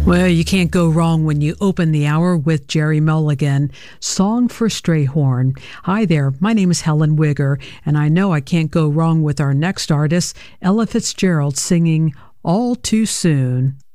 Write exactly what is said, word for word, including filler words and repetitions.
Well, you can't go wrong when you open the hour with Jerry Mulligan, Song for Strayhorn. Hi there, my name is Helen Wigger, and I know I can't go wrong with our next artist, Ella Fitzgerald, singing All Too Soon.